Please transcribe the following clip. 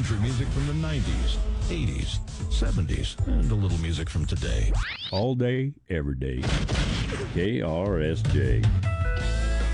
country music from the 90s, 80s, 70s, and a little music from today. All day, every day. KRSJ.